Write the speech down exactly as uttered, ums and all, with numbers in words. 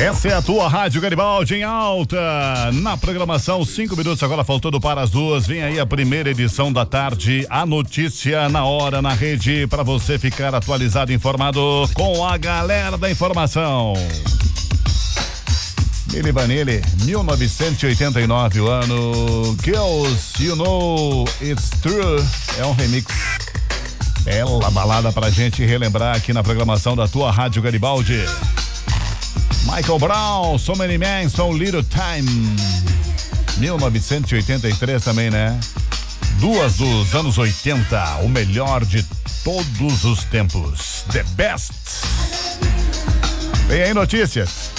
Essa é a tua Rádio Garibaldi em alta. Na programação, cinco minutos agora faltando para as duas. Vem aí a primeira edição da tarde. A notícia na hora, na rede, para você ficar atualizado e informado com a galera da informação. Milli Vanilli, mil novecentos e oitenta e nove, o ano. Girls, You Know It's True. É um remix. Bela balada pra gente relembrar aqui na programação da tua Rádio Garibaldi. Michael Brown, So Many Men, So Little Time. mil novecentos e oitenta e três também, né? Duas dos anos oitenta, o melhor de todos os tempos. The best. Vem aí notícias.